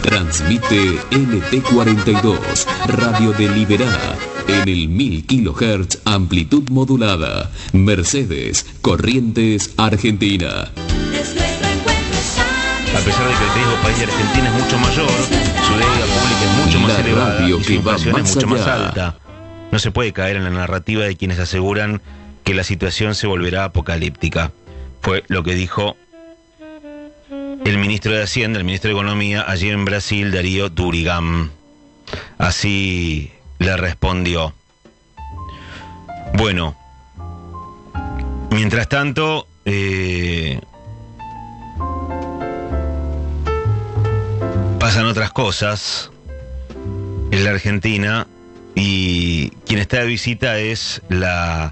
Transmite LT42, Radio de Liberá, en el 1000 kHz, amplitud modulada. Mercedes, Corrientes, Argentina. A pesar de que el riesgo país de Argentina es mucho mayor, su deuda pública es mucho más elevada y su inflación es mucho más alta, no se puede caer en la narrativa de quienes aseguran que la situación se volverá apocalíptica. Fue lo que dijo el ministro de Hacienda, el ministro de Economía, allí en Brasil, Darío Durigan. Así le respondió. Bueno, mientras tanto, pasan otras cosas en la Argentina y quien está de visita es la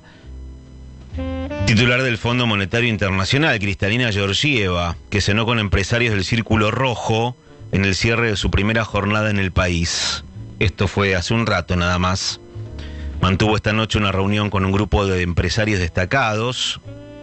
titular del Fondo Monetario Internacional, Kristalina Georgieva, que cenó con empresarios del Círculo Rojo en el cierre de su primera jornada en el país. Esto fue hace un rato nada más. Mantuvo esta noche una reunión con un grupo de empresarios destacados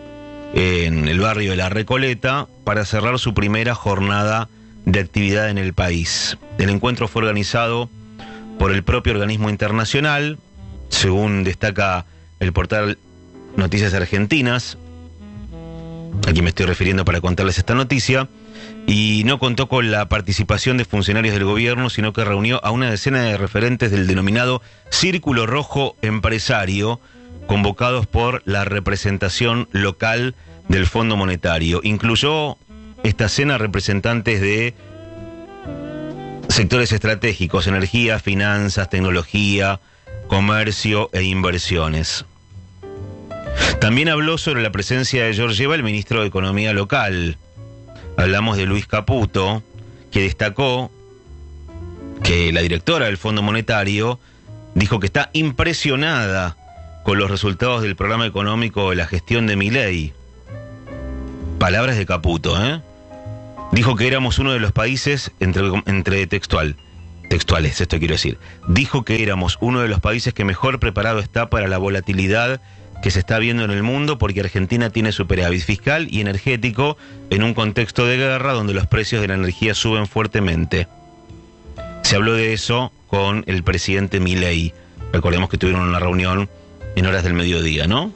en el barrio de La Recoleta para cerrar su primera jornada de actividad en el país. El encuentro fue organizado por el propio organismo internacional, según destaca el portal Noticias Argentinas, a quien me estoy refiriendo para contarles esta noticia, y no contó con la participación de funcionarios del gobierno, sino que reunió a una decena de referentes del denominado Círculo Rojo Empresario, convocados por la representación local del Fondo Monetario. Incluyó esta cena representantes de sectores estratégicos: energía, finanzas, tecnología, comercio e inversiones. También habló sobre la presencia de Georgieva el ministro de Economía local. Hablamos de Luis Caputo, que destacó que la directora del Fondo Monetario dijo que está impresionada con los resultados del programa económico de la gestión de Milei. Palabras de Caputo, ¿eh? Dijo que éramos uno de los países, textuales, esto quiero decir. Dijo que éramos uno de los países que mejor preparado está para la volatilidad que se está viendo en el mundo, porque Argentina tiene superávit fiscal y energético en un contexto de guerra donde los precios de la energía suben fuertemente. Se habló de eso con el presidente Milei. Recordemos que tuvieron una reunión en horas del mediodía, ¿no?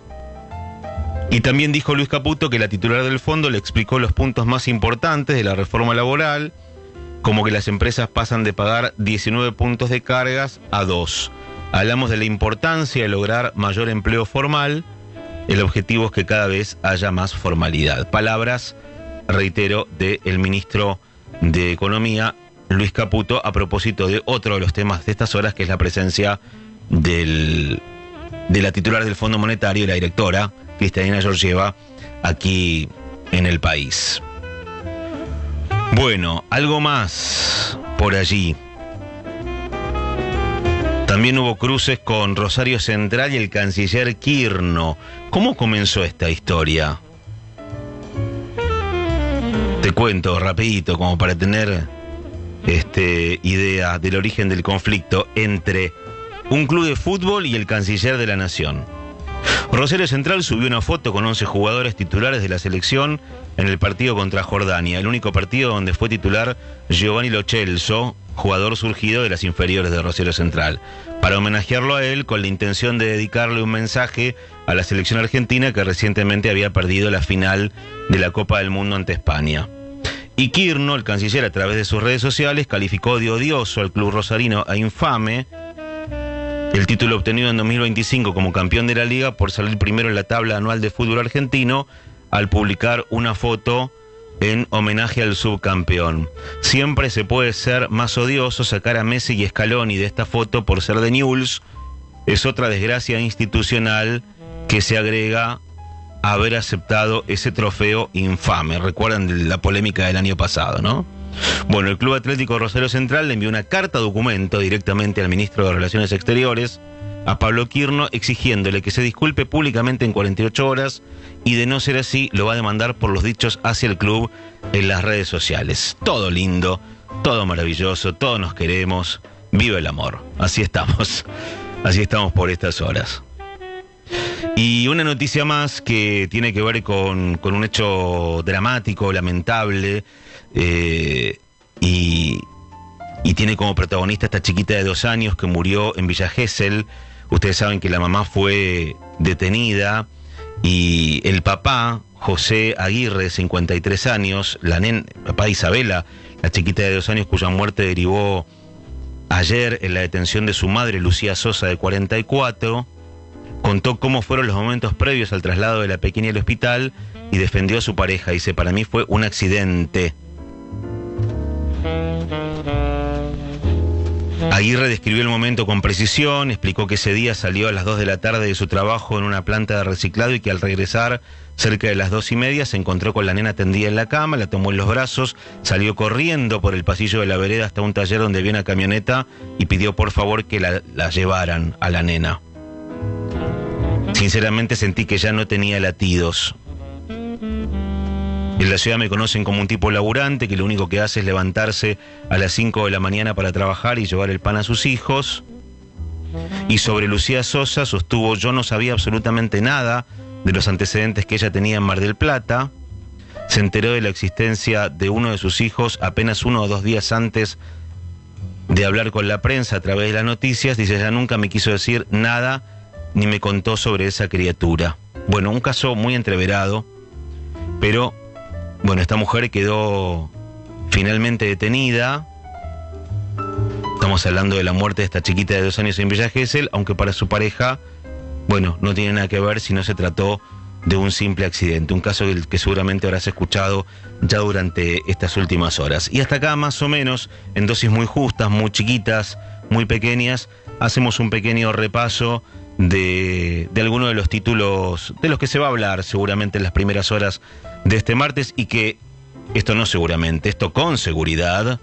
Y también dijo Luis Caputo que la titular del fondo le explicó los puntos más importantes de la reforma laboral, como que las empresas pasan de pagar 19 puntos de cargas a 2. Hablamos de la importancia de lograr mayor empleo formal. El objetivo es que cada vez haya más formalidad. Palabras, reitero, del ministro de Economía, Luis Caputo, a propósito de otro de los temas de estas horas, que es la presencia de la titular del Fondo Monetario y la directora, Kristalina Georgieva, aquí en el país. Bueno, algo más por allí. También hubo cruces con Rosario Central y el canciller Kirno. ¿Cómo comenzó esta historia? Te cuento rapidito, como para tener idea del origen del conflicto entre un club de fútbol y el canciller de la nación. Rosario Central subió una foto con 11 jugadores titulares de la selección en el partido contra Jordania, el único partido donde fue titular Giovanni Lo Celso, jugador surgido de las inferiores de Rosario Central, para homenajearlo a él con la intención de dedicarle un mensaje a la selección argentina, que recientemente había perdido la final de la Copa del Mundo ante España. Y Kirno, el canciller, a través de sus redes sociales, calificó de odioso al club rosarino e infame el título obtenido en 2025 como campeón de la liga por salir primero en la tabla anual de fútbol argentino, al publicar una foto en homenaje al subcampeón. Siempre se puede ser más odioso. Sacar a Messi y Scaloni de esta foto por ser de Newell's es otra desgracia institucional que se agrega a haber aceptado ese trofeo infame. Recuerdan la polémica del año pasado, ¿no? Bueno, el Club Atlético Rosario Central le envió una carta documento directamente al ministro de Relaciones Exteriores, a Pablo Kirno, exigiéndole que se disculpe públicamente en 48 horas y, de no ser así, lo va a demandar por los dichos hacia el club en las redes sociales. Todo lindo, todo maravilloso, todos nos queremos, viva el amor. Así estamos por estas horas. Y una noticia más que tiene que ver con un hecho dramático, lamentable, y y tiene como protagonista esta chiquita de 2 años que murió en Villa Gesell. Ustedes saben que la mamá fue detenida y el papá, José Aguirre, de 53 años, papá de Isabela, la chiquita de 2 años cuya muerte derivó ayer en la detención de su madre, Lucía Sosa, de 44, contó cómo fueron los momentos previos al traslado de la pequeña al hospital y defendió a su pareja. Dice, para mí fue un accidente. Aguirre describió el momento con precisión, explicó que ese día salió a las 2 de la tarde de su trabajo en una planta de reciclado y que al regresar cerca de las 2:30 se encontró con la nena tendida en la cama, la tomó en los brazos, salió corriendo por el pasillo de la vereda hasta un taller donde había una camioneta y pidió por favor que la llevaran a la nena. Sinceramente sentí que ya no tenía latidos. En la ciudad me conocen como un tipo laburante que lo único que hace es levantarse a las 5 de la mañana para trabajar y llevar el pan a sus hijos. Y sobre Lucía Sosa sostuvo, yo no sabía absolutamente nada de los antecedentes que ella tenía en Mar del Plata. Se enteró de la existencia de uno de sus hijos apenas 1 o 2 días antes de hablar con la prensa a través de las noticias. Dice, ella nunca me quiso decir nada ni me contó sobre esa criatura. Bueno, un caso muy entreverado, pero bueno, esta mujer quedó finalmente detenida. Estamos hablando de la muerte de esta chiquita de 2 años en Villa Gesell, aunque para su pareja, bueno, no tiene nada que ver si no se trató de un simple accidente. Un caso que seguramente habrás escuchado ya durante estas últimas horas. Y hasta acá, más o menos, en dosis muy justas, muy chiquitas, muy pequeñas, hacemos un pequeño repaso de algunos de los títulos de los que se va a hablar seguramente en las primeras horas de este martes, y que esto no seguramente, esto con seguridad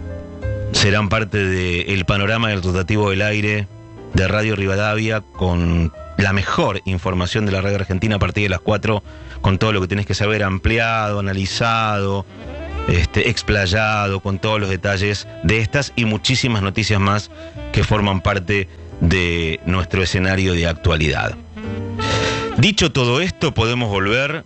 serán parte del panorama del rotativo del aire de Radio Rivadavia, con la mejor información de la radio argentina a partir de las 4, con todo lo que tenés que saber ampliado, analizado, explayado, con todos los detalles de estas y muchísimas noticias más que forman parte de nuestro escenario de actualidad. Dicho todo esto, podemos volver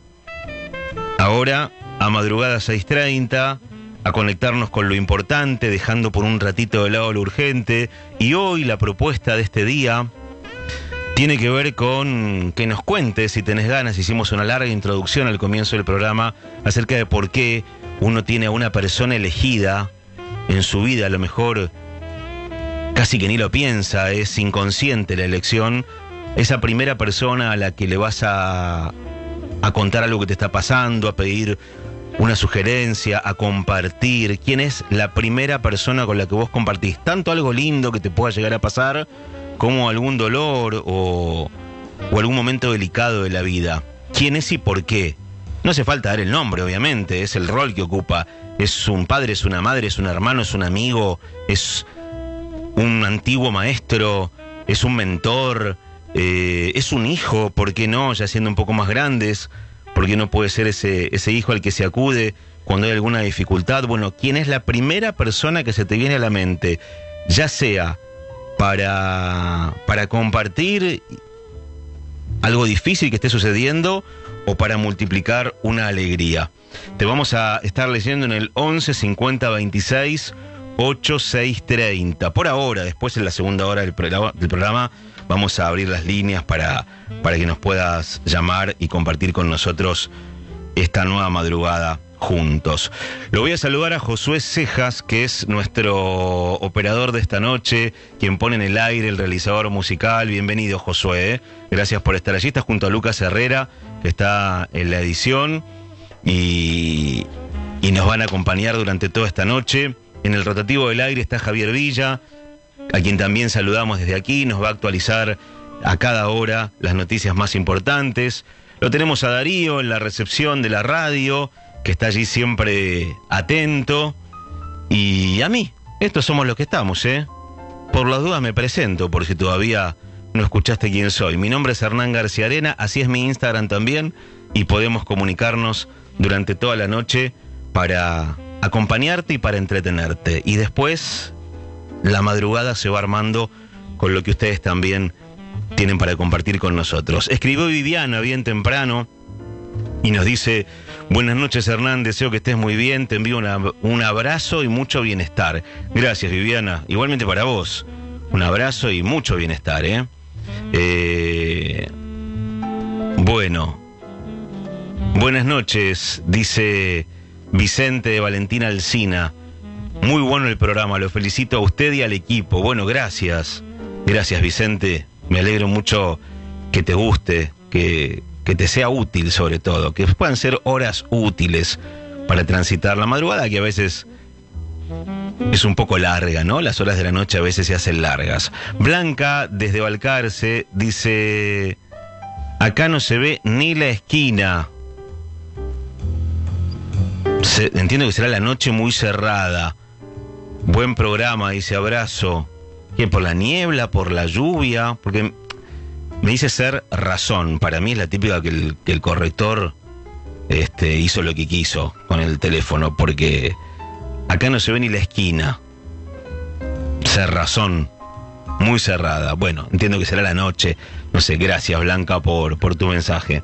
ahora a madrugada 6:30 a conectarnos con lo importante, dejando por un ratito de lado lo urgente. Y hoy la propuesta de este día tiene que ver con que nos cuentes, si tenés ganas. Hicimos una larga introducción al comienzo del programa acerca de por qué uno tiene a una persona elegida en su vida. A lo mejor casi que ni lo piensa, es inconsciente la elección. Esa primera persona a la que le vas a contar algo que te está pasando, a pedir una sugerencia, a compartir. ¿Quién es la primera persona con la que vos compartís tanto algo lindo que te pueda llegar a pasar, como algún dolor o algún momento delicado de la vida? ¿Quién es y por qué? No hace falta dar el nombre, obviamente, es el rol que ocupa. Es un padre, es una madre, es un hermano, es un amigo, es un antiguo maestro, es un mentor, es un hijo, ¿por qué no? Ya siendo un poco más grandes, ¿por qué no puede ser ese hijo al que se acude cuando hay alguna dificultad? Bueno, ¿quién es la primera persona que se te viene a la mente? Ya sea para compartir algo difícil que esté sucediendo o para multiplicar una alegría. Te vamos a estar leyendo en el 11 50 26 8630. Por ahora, después en la segunda hora del programa vamos a abrir las líneas para que nos puedas llamar y compartir con nosotros esta nueva madrugada juntos. Lo voy a saludar a Josué Cejas, que es nuestro operador de esta noche, quien pone en el aire, el realizador musical. Bienvenido, Josué. Gracias por estar allí. Estás junto a Lucas Herrera, que está en la edición, y nos van a acompañar durante toda esta noche. En el rotativo del aire está Javier Villa, a quien también saludamos desde aquí. Nos va a actualizar a cada hora las noticias más importantes. Lo tenemos a Darío en la recepción de la radio, que está allí siempre atento. Y a mí, estos somos los que estamos, Por las dudas me presento, por si todavía no escuchaste quién soy. Mi nombre es Hernán García Arena, así es mi Instagram también, y podemos comunicarnos durante toda la noche para acompañarte y para entretenerte. Y después la madrugada se va armando con lo que ustedes también tienen para compartir con nosotros. Escribió Viviana bien temprano y nos dice: Buenas noches, Hernán, deseo que estés muy bien, te envío un abrazo y mucho bienestar. Gracias, Viviana, igualmente para vos, un abrazo y mucho bienestar, Bueno, buenas noches, dice Vicente de Valentina Alsina. Muy bueno el programa, lo felicito a usted y al equipo. Bueno, gracias, Vicente, me alegro mucho que te guste, que te sea útil sobre todo, que puedan ser horas útiles para transitar la madrugada, que a veces es un poco larga, ¿no? Las horas de la noche a veces se hacen largas. Blanca, desde Balcarce, dice: acá no se ve ni la esquina. Entiendo que será la noche muy cerrada. Buen programa, dice, abrazo. ¿Qué, por la niebla, por la lluvia? Porque me dice ser razón. Para mí es la típica que el corrector hizo lo que quiso con el teléfono, porque acá no se ve ni la esquina. Ser razón, muy cerrada. Bueno, entiendo que será la noche. No sé, gracias, Blanca, por tu mensaje.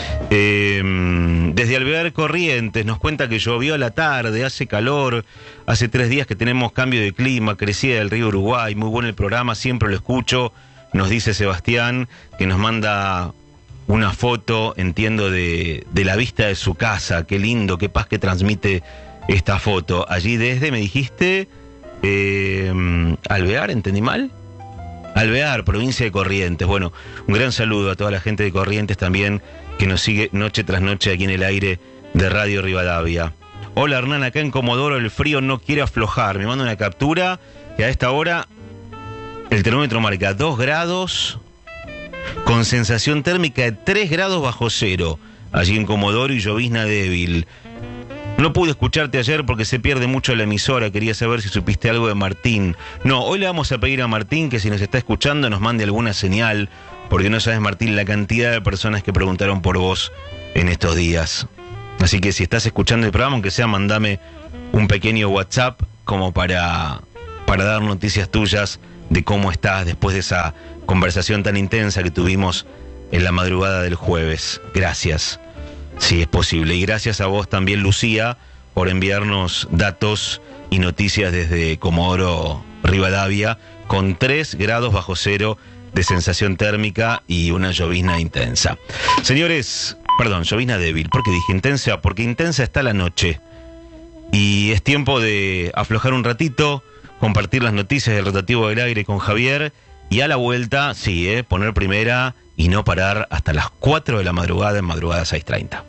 Desde Alvear Corrientes nos cuenta que llovió a la tarde, hace calor, hace 3 días que tenemos cambio de clima, crecida del río Uruguay, muy bueno el programa, siempre lo escucho, nos dice Sebastián, que nos manda una foto, entiendo, de la vista de su casa. Qué lindo, qué paz que transmite esta foto. Allí desde, me dijiste, Alvear, ¿entendí mal? Alvear, provincia de Corrientes. Bueno, un gran saludo a toda la gente de Corrientes también, que nos sigue noche tras noche aquí en el aire de Radio Rivadavia. Hola, Hernán, acá en Comodoro el frío no quiere aflojar. Me manda una captura que a esta hora el termómetro marca 2 grados con sensación térmica de 3 grados bajo cero. Allí en Comodoro y llovizna débil. No pude escucharte ayer porque se pierde mucho la emisora. Quería saber si supiste algo de Martín. No, hoy le vamos a pedir a Martín que si nos está escuchando nos mande alguna señal, porque no sabes, Martín, la cantidad de personas que preguntaron por vos en estos días. Así que si estás escuchando el programa, aunque sea, mandame un pequeño WhatsApp como para dar noticias tuyas de cómo estás después de esa conversación tan intensa que tuvimos en la madrugada del jueves. Gracias, si es posible. Y gracias a vos también, Lucía, por enviarnos datos y noticias desde Comodoro Rivadavia, con 3 grados bajo cero de sensación térmica y una llovizna intensa. Señores, perdón, llovizna débil. ¿Por qué dije intensa? Porque intensa está la noche. Y es tiempo de aflojar un ratito, compartir las noticias del rotativo del aire con Javier, y a la vuelta, sí, poner primera y no parar hasta las 4 de la madrugada en Madrugada 6:30.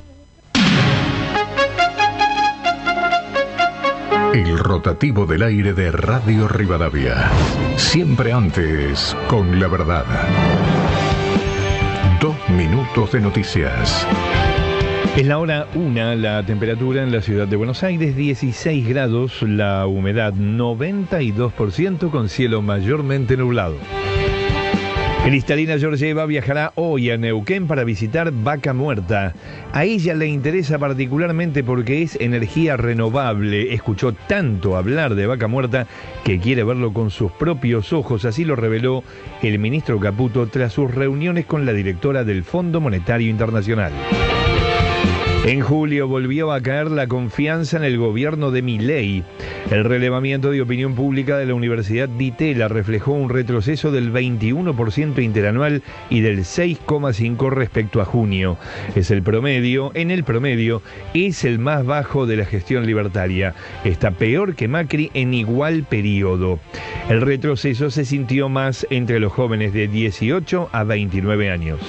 El rotativo del aire de Radio Rivadavia. Siempre antes, con la verdad. 2 minutos de noticias. Es la hora 1, la temperatura en la ciudad de Buenos Aires, 16 grados, la humedad 92% con cielo mayormente nublado. Cristalina Georgieva viajará hoy a Neuquén para visitar Vaca Muerta. A ella le interesa particularmente porque es energía renovable. Escuchó tanto hablar de Vaca Muerta que quiere verlo con sus propios ojos. Así lo reveló el ministro Caputo tras sus reuniones con la directora del Fondo Monetario Internacional. En julio volvió a caer la confianza en el gobierno de Milei. El relevamiento de opinión pública de la Universidad Di Tella reflejó un retroceso del 21% interanual y del 6,5% respecto a junio. En el promedio, es el más bajo de la gestión libertaria. Está peor que Macri en igual periodo. El retroceso se sintió más entre los jóvenes de 18 a 29 años.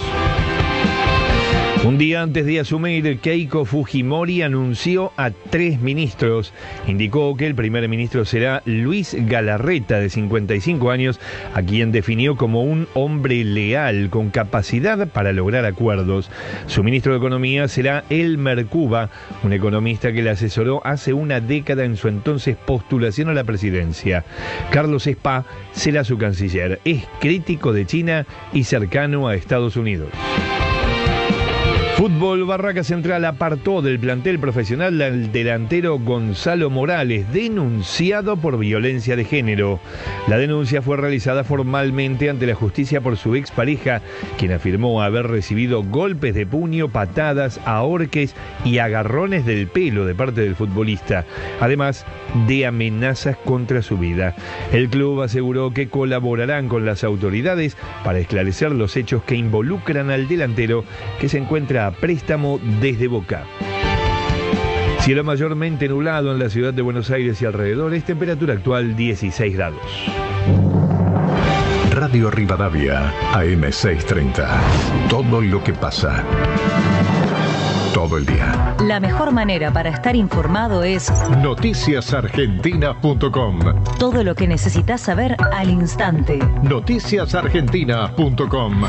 Un día antes de asumir, Keiko Fujimori anunció a 3 ministros. Indicó que el primer ministro será Luis Galarreta, de 55 años, a quien definió como un hombre leal, con capacidad para lograr acuerdos. Su ministro de Economía será Elmer Cuba, un economista que le asesoró hace una década en su entonces postulación a la presidencia. Carlos Spa será su canciller. Es crítico de China y cercano a Estados Unidos. Fútbol Barraca Central apartó del plantel profesional al delantero Gonzalo Morales, denunciado por violencia de género. La denuncia fue realizada formalmente ante la justicia por su expareja, quien afirmó haber recibido golpes de puño, patadas, ahorques y agarrones del pelo de parte del futbolista, además de amenazas contra su vida. El club aseguró que colaborarán con las autoridades para esclarecer los hechos que involucran al delantero, que se encuentra a préstamo desde Boca. Cielo mayormente nublado en la ciudad de Buenos Aires y alrededores, temperatura actual 16 grados. Radio Rivadavia, AM630. Todo lo que pasa. Todo el día. La mejor manera para estar informado es noticiasargentina.com. Todo lo que necesitas saber al instante. noticiasargentina.com.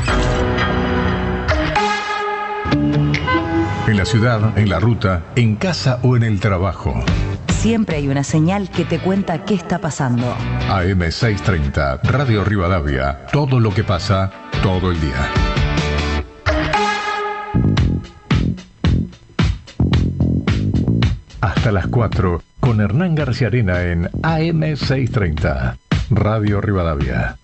En la ciudad, en la ruta, en casa o en el trabajo. Siempre hay una señal que te cuenta qué está pasando. AM630, Radio Rivadavia. Todo lo que pasa, todo el día. Hasta las 4, con Hernán García Arena en AM630, Radio Rivadavia.